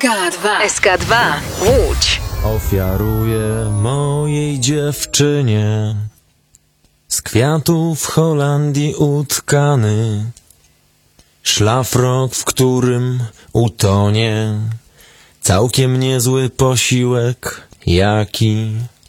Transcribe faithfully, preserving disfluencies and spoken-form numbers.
K dwa. S K dwa. Łódź. Ofiaruję mojej dziewczynie z kwiatów Holandii utkany szlafrok, w którym utonie całkiem niezły posiłek, jaki